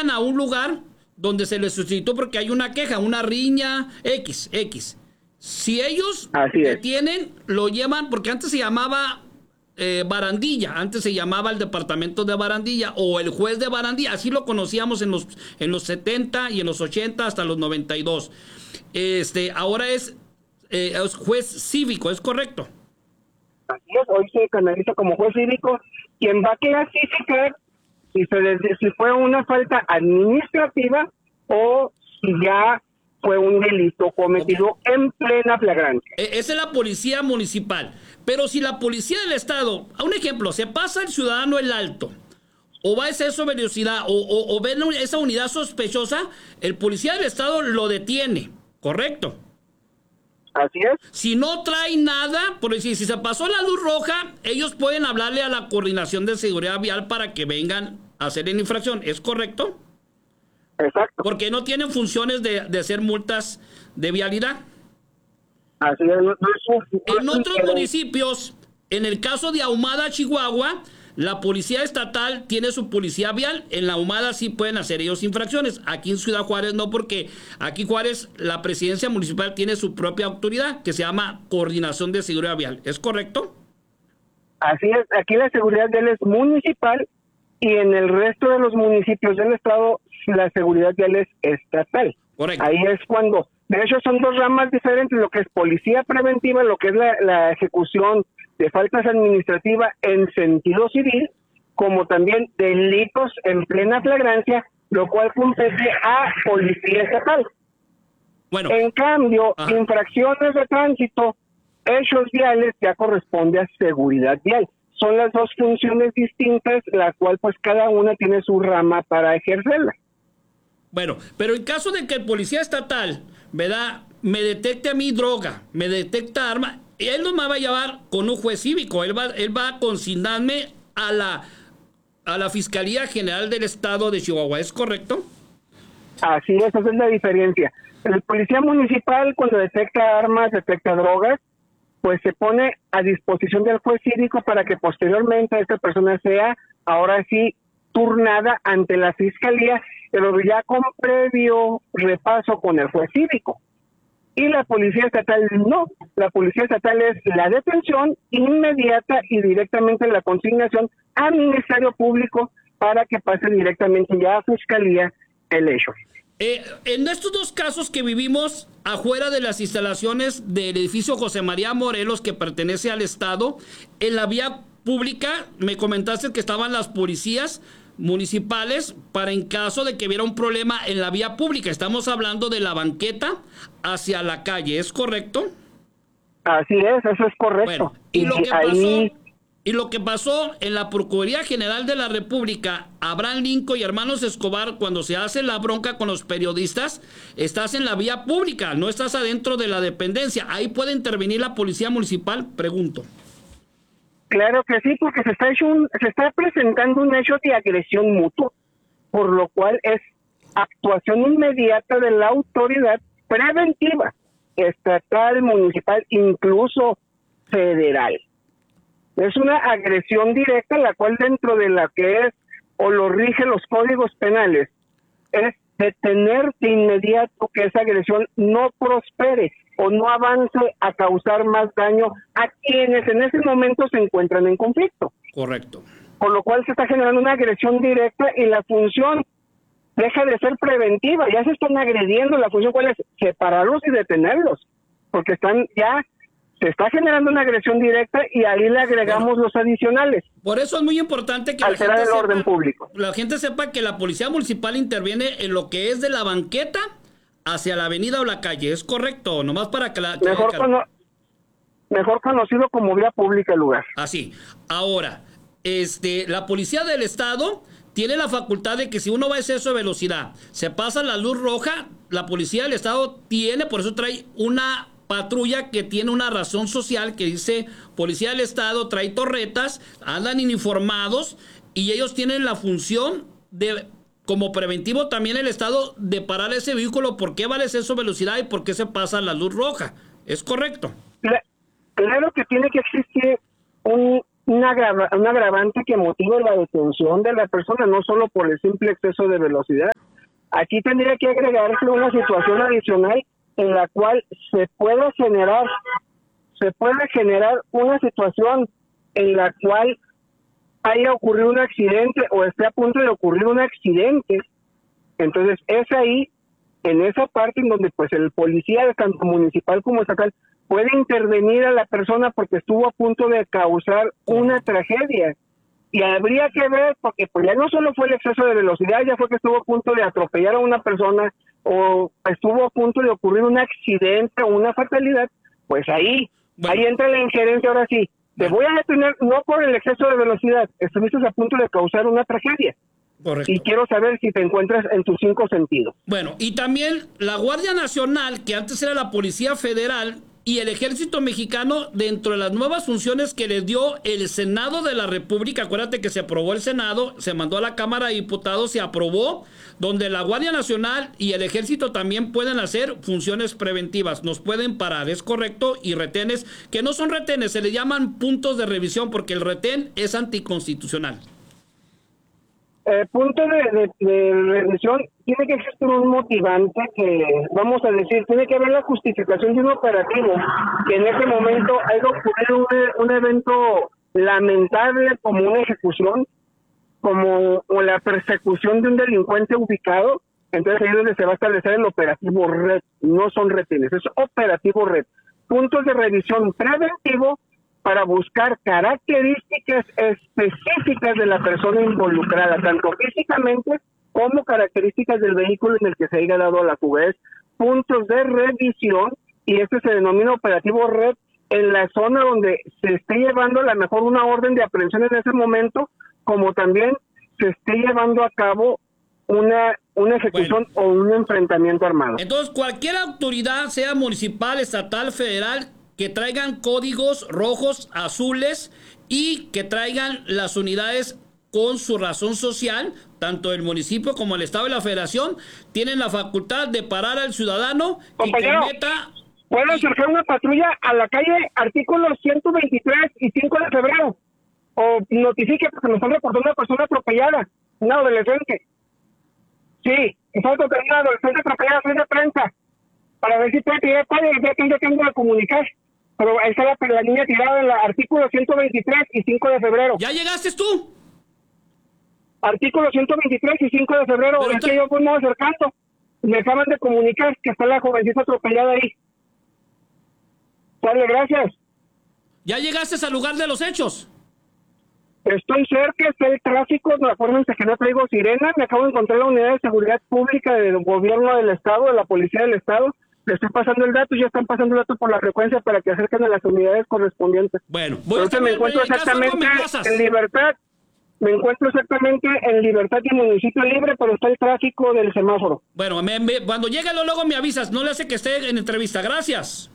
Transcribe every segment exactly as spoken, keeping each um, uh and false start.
llegan a un lugar donde se les suscitó porque hay una queja, una riña, X, X. Si ellos detienen, lo llevan, porque antes se llamaba eh, Barandilla, antes se llamaba el departamento de Barandilla o el juez de Barandilla, así lo conocíamos en los, en los setenta y en los ochenta hasta los noventa y dos. Este, ahora es, eh, es juez cívico, ¿es correcto? Así es, hoy se canaliza como juez cívico, quien va a clasificar si, se, si fue una falta administrativa o si ya fue un delito cometido okay. en plena flagrancia. Esa es la policía municipal. Pero si la policía del estado, a un ejemplo, se pasa el ciudadano el alto, o va a exceso de velocidad, o, o, o ve esa unidad sospechosa, el policía del estado lo detiene, ¿correcto? Así es. Si no trae nada, por decir, si se pasó la luz roja, ellos pueden hablarle a la Coordinación de Seguridad Vial para que vengan a hacer la infracción, ¿es correcto? Exacto. Porque no tienen funciones de, de hacer multas de vialidad. Así es. No, no es un, en otros no municipios, en el caso de Ahumada, Chihuahua, la policía estatal tiene su policía vial. En la Ahumada sí pueden hacer ellos infracciones. Aquí en Ciudad Juárez no, porque aquí Juárez, la presidencia municipal tiene su propia autoridad que se llama Coordinación de Seguridad Vial. ¿Es correcto? Así es. Aquí la seguridad vial es municipal y en el resto de los municipios del estado la seguridad vial es estatal. Correcto. Ahí es cuando, de hecho son dos ramas diferentes, lo que es policía preventiva, lo que es la, la ejecución de faltas administrativas en sentido civil, como también delitos en plena flagrancia, lo cual compete a policía estatal. Bueno. En cambio, Ajá. infracciones de tránsito, hechos viales, ya corresponde a seguridad vial. Son las dos funciones distintas, la cual pues cada una tiene su rama para ejercerla. Bueno, pero en caso de que el policía estatal, ¿verdad?, me detecte a mí droga, me detecta arma, él no me va a llevar con un juez cívico, él va, él va a consignarme a la, a la Fiscalía General del Estado de Chihuahua, ¿es correcto? Así es, esa es la diferencia. El policía municipal, cuando detecta armas, detecta drogas, pues se pone a disposición del juez cívico para que posteriormente esta persona sea, ahora sí, turnada ante la Fiscalía, pero ya con previo repaso con el juez cívico. Y la policía estatal no, la policía estatal es la detención inmediata y directamente la consignación al Ministerio Público para que pase directamente ya a Fiscalía el hecho. Eh, en estos dos casos que vivimos afuera de las instalaciones del edificio José María Morelos, que pertenece al Estado, en la vía pública, me comentaste que estaban las policías municipales para en caso de que hubiera un problema en la vía pública. Estamos hablando de la banqueta hacia la calle, ¿es correcto? Así es, eso es correcto. Bueno, y, y lo que ahí... pasó... Y lo que pasó en la Procuraduría General de la República, Abraham Lincoln y hermanos Escobar, cuando se hace la bronca con los periodistas, estás en la vía pública, no estás adentro de la dependencia. ¿Ahí puede intervenir la policía municipal? Pregunto. Claro que sí, porque se está, hecho un, se está presentando un hecho de agresión mutua, por lo cual es actuación inmediata de la autoridad preventiva, estatal, municipal, incluso federal. Es una agresión directa, la cual dentro de la que es o lo rige los códigos penales, es detener de inmediato que esa agresión no prospere o no avance a causar más daño a quienes en ese momento se encuentran en conflicto. Correcto. Con lo cual se está generando una agresión directa y la función deja de ser preventiva, ya se están agrediendo, la función cuál es separarlos y detenerlos, porque están ya... se está generando una agresión directa y ahí le agregamos bueno, los adicionales. Por eso es muy importante que alterar el orden sepa, público. La gente sepa que la policía municipal interviene en lo que es de la banqueta hacia la avenida o la calle. ¿Es correcto? Nomás para que la... Que mejor, la... cono mejor conocido como vía pública el lugar. Así. Ahora, este, la policía del estado tiene la facultad de que si uno va a exceso de velocidad, se pasa la luz roja, la policía del estado tiene, por eso trae una... patrulla que tiene una razón social que dice policía del estado, trae torretas, andan uniformados y ellos tienen la función de, como preventivo también el estado, de parar ese vehículo, por qué va a exceso de velocidad y por qué se pasa la luz roja. ¿Es correcto? Claro que tiene que existir un un, agrava, un agravante que motive la detención de la persona, no solo por el simple exceso de velocidad. Aquí tendría que agregarse una situación adicional en la cual se puede generar, se puede generar una situación en la cual haya ocurrido un accidente o esté a punto de ocurrir un accidente. Entonces es ahí, en esa parte en donde pues el policía tanto municipal como estatal puede intervenir a la persona porque estuvo a punto de causar una tragedia. Y habría que ver, porque pues ya no solo fue el exceso de velocidad, ya fue que estuvo a punto de atropellar a una persona o estuvo a punto de ocurrir un accidente o una fatalidad, pues ahí, bueno. ahí entra la injerencia ahora sí. Te voy a detener no por el exceso de velocidad, estuviste a punto de causar una tragedia. Correcto. Y quiero saber si te encuentras en tus cinco sentidos. Bueno, y también la Guardia Nacional, que antes era la Policía Federal, y el Ejército Mexicano, dentro de las nuevas funciones que les dio el Senado de la República, acuérdate que se aprobó el Senado, se mandó a la Cámara de Diputados, se aprobó, donde la Guardia Nacional y el Ejército también pueden hacer funciones preventivas, nos pueden parar, es correcto, y retenes, que no son retenes, se le llaman puntos de revisión, porque el retén es anticonstitucional. Eh, punto de, de, de revisión, tiene que existir un motivante que, vamos a decir, tiene que haber la justificación de un operativo, que en ese momento haya ocurrido un, un evento lamentable como una ejecución, como o la persecución de un delincuente ubicado. Entonces ahí es donde se va a establecer el operativo red, no son retenes, es operativo red. Puntos de revisión preventivo para buscar características específicas de la persona involucrada, tanto físicamente como características del vehículo en el que se haya dado la fuga. Es puntos de revisión, y este se denomina operativo red en la zona donde se esté llevando a lo mejor una orden de aprehensión en ese momento, como también se esté llevando a cabo una, una ejecución bueno. o un enfrentamiento armado. Entonces, cualquier autoridad, sea municipal, estatal, federal, que traigan códigos rojos, azules y que traigan las unidades con su razón social, tanto el municipio como el estado y la federación, tienen la facultad de parar al ciudadano Compañero, y cometa... ¿puedo acercar una patrulla a la calle artículos ciento veintitrés y cinco de febrero? O notifique porque nos están reportando una persona atropellada, una adolescente. Sí, está tocando una adolescente atropellada, soy de prensa, para ver si puede tirar padre, ya tengo tiempo de comunicar. Pero ahí está la, la niña tirada en el artículo ciento veintitrés y cinco de febrero. ¿Ya llegaste tú? Artículo ciento veintitrés y cinco de febrero, pero es está... que yo voy acercando. Me acaban de comunicar que está la jovencita atropellada ahí. Dale, gracias. ¿Ya llegaste al lugar de los hechos? Estoy cerca, está el tráfico, acuérdense que no traigo sirena, me acabo de encontrar la unidad de seguridad pública del gobierno del estado, de la policía del estado. Le estoy pasando el dato y ya están pasando el dato por la frecuencia para que acerquen a las unidades correspondientes. Bueno, voy a me encuentro exactamente en Libertad, me encuentro exactamente en Libertad y Municipio Libre, pero está el tráfico del semáforo. Bueno, me, me, cuando llegue luego me avisas, no le hace que esté en entrevista. Gracias.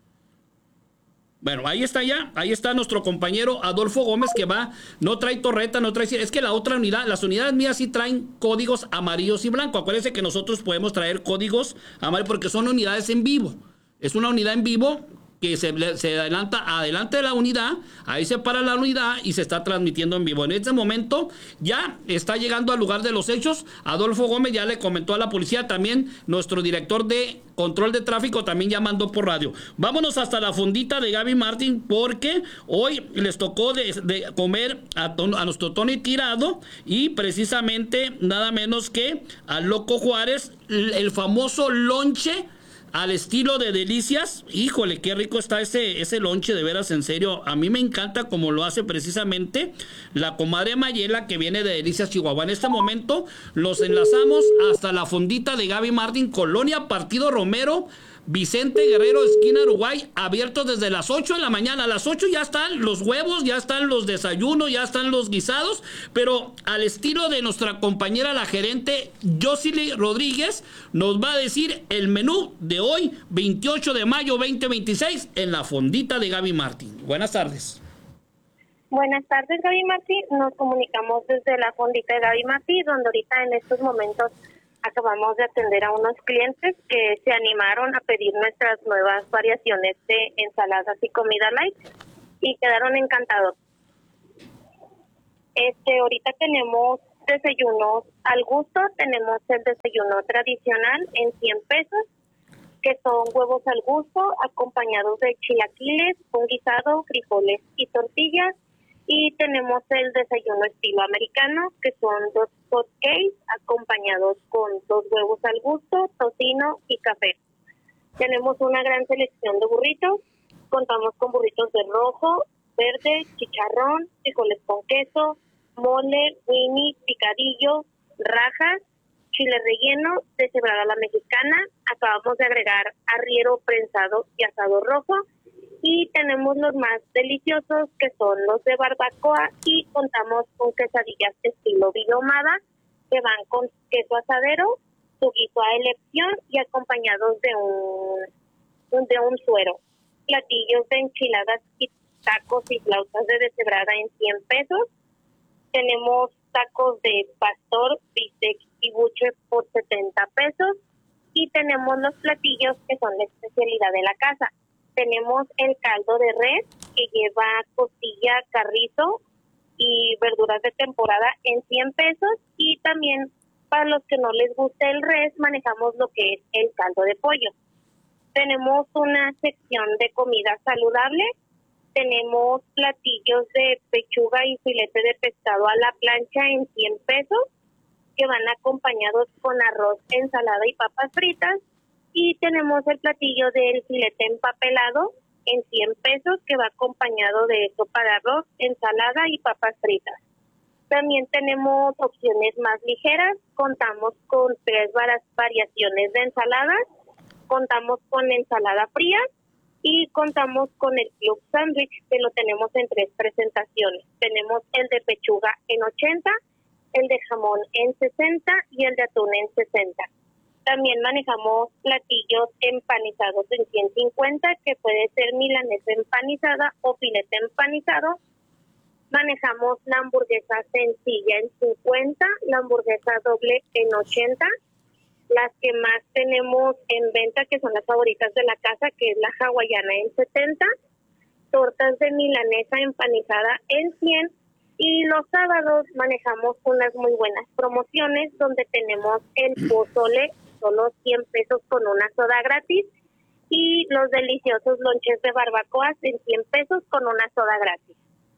Bueno, ahí está ya, ahí está nuestro compañero Adolfo Gómez, que va, no trae torreta, no trae... Es que la otra unidad, las unidades mías sí traen códigos amarillos y blancos. Acuérdense que nosotros podemos traer códigos amarillos porque son unidades en vivo. Es una unidad en vivo que se, se adelanta adelante de la unidad, ahí se para la unidad y se está transmitiendo en vivo. En este momento ya está llegando al lugar de los hechos. Adolfo Gómez ya le comentó a la policía, también nuestro director de control de tráfico también ya mandó por radio. Vámonos hasta la fondita de Gaby Martín, porque hoy les tocó de, de comer a, a nuestro Tony Tirado y precisamente nada menos que al Loco Juárez, el, el famoso lonche al estilo de Delicias. Híjole, qué rico está ese, ese lonche, de veras, en serio. A mí me encanta como lo hace precisamente la comadre Mayela, que viene de Delicias, Chihuahua. En este momento los enlazamos hasta la fondita de Gaby Martín, Colonia Partido Romero, Vicente Guerrero, esquina Uruguay, abierto desde las ocho de la mañana. A las ocho ya están los huevos, ya están los desayunos, ya están los guisados, pero al estilo de nuestra compañera, la gerente Josely Rodríguez, nos va a decir el menú de hoy, veintiocho de mayo veinte veintiséis, en la fondita de Gaby Martín. Buenas tardes. Buenas tardes, Gaby Martín. Nos comunicamos desde la fondita de Gaby Martín, donde ahorita en estos momentos acabamos de atender a unos clientes que se animaron a pedir nuestras nuevas variaciones de ensaladas y comida light y quedaron encantados. Este, ahorita tenemos desayunos al gusto, tenemos el desayuno tradicional en cien pesos, que son huevos al gusto, acompañados de chilaquiles, un guisado, frijoles y tortillas. Y tenemos el desayuno estilo americano, que son dos hot cakes, acompañados con dos huevos al gusto, tocino y café. Tenemos una gran selección de burritos, contamos con burritos de rojo, verde, chicharrón, frijoles con queso, mole, winnie, picadillo, rajas, chile relleno, deshebrada a la mexicana, acabamos de agregar arriero prensado y asado rojo, y tenemos los más deliciosos que son los de barbacoa, y contamos con quesadillas estilo villomada que van con queso asadero, su guiso a elección y acompañados de un, de un suero. Platillos de enchiladas y tacos y flautas de deshebrada en cien pesos. Tenemos tacos de pastor, bistec y buche por setenta pesos. Y tenemos los platillos que son la especialidad de la casa. Tenemos el caldo de res, que lleva costilla, carrizo y verduras de temporada en cien pesos. Y también, para los que no les guste el res, manejamos lo que es el caldo de pollo. Tenemos una sección de comida saludable. Tenemos platillos de pechuga y filete de pescado a la plancha en cien pesos, que van acompañados con arroz, ensalada y papas fritas. Y tenemos el platillo del filete empapelado en cien pesos, que va acompañado de sopa de arroz, ensalada y papas fritas. También tenemos opciones más ligeras. Contamos con tres variaciones de ensaladas. Contamos con ensalada fría y contamos con el club sándwich, que lo tenemos en tres presentaciones. Tenemos el de pechuga en ochenta, el de jamón en sesenta y el de atún en sesenta. También manejamos platillos empanizados en ciento cincuenta, que puede ser milanesa empanizada o filete empanizado. Manejamos la hamburguesa sencilla en cincuenta, la hamburguesa doble en ochenta. Las que más tenemos en venta, que son las favoritas de la casa, que es la hawaiana en setenta, tortas de milanesa empanizada en cien, y los sábados manejamos unas muy buenas promociones donde tenemos el pozole, solo cien pesos con una soda gratis, y los deliciosos lonches de barbacoas en cien pesos con una soda gratis.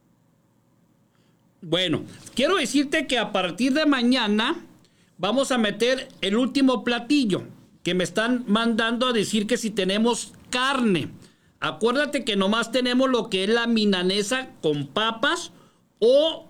Bueno, quiero decirte que a partir de mañana vamos a meter el último platillo, que me están mandando a decir que si tenemos carne. Acuérdate que nomás tenemos lo que es la milanesa con papas o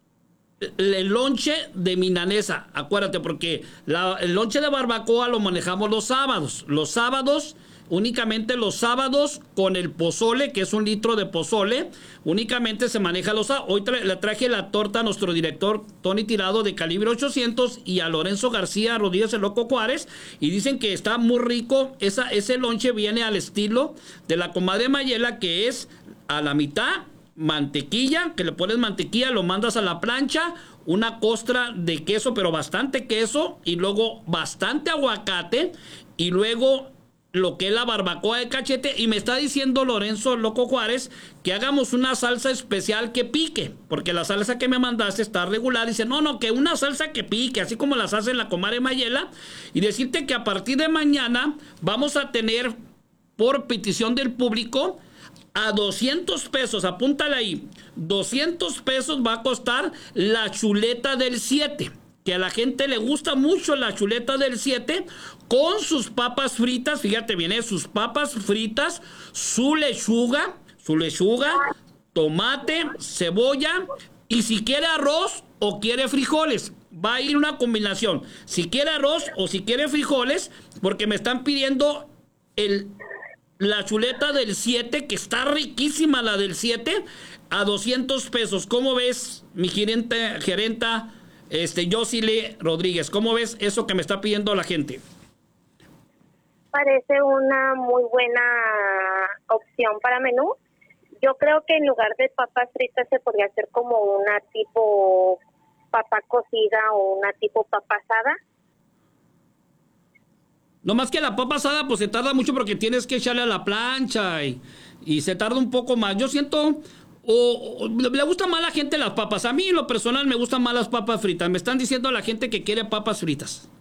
el lonche de milanesa. Acuérdate, porque la, el lonche de barbacoa lo manejamos los sábados. Los sábados, únicamente los sábados, con el pozole, que es un litro de pozole, únicamente se maneja los sábados. Hoy tra le traje la torta a nuestro director Tony Tirado de Calibre ochocientos y a Lorenzo García Rodríguez el Loco Juárez, y dicen que está muy rico. Esa, ese lonche viene al estilo de la comadre Mayela, que es a la mitad mantequilla, que le pones mantequilla, lo mandas a la plancha, una costra de queso, pero bastante queso, y luego bastante aguacate, y luego lo que es la barbacoa de cachete. Y me está diciendo Lorenzo Loco Juárez que hagamos una salsa especial que pique, porque la salsa que me mandaste está regular. Dice, no, no, que una salsa que pique, así como las hace la comadre Mayela. Y decirte que a partir de mañana vamos a tener, por petición del público, a doscientos pesos, apúntale ahí, doscientos pesos va a costar la chuleta del siete, que a la gente le gusta mucho la chuleta del siete, con sus papas fritas. Fíjate bien, ¿eh? Sus papas fritas, su lechuga, su lechuga, tomate, cebolla, y si quiere arroz o quiere frijoles, va a ir una combinación. Si quiere arroz o si quiere frijoles, porque me están pidiendo el... la chuleta del siete, que está riquísima la del siete, a doscientos pesos. ¿Cómo ves, mi gerente, gerenta, este, Yosile Rodríguez? ¿Cómo ves eso que me está pidiendo la gente? Parece una muy buena opción para menú. Yo creo que en lugar de papas fritas se podría hacer como una tipo papa cocida o una tipo papa asada. No más que la papa asada, pues se tarda mucho porque tienes que echarle a la plancha y, y se tarda un poco más. Yo siento o, o le gustan más a la gente las papas? A mí en lo personal me gustan más las papas fritas. Me están diciendo a la gente que quiere papas fritas.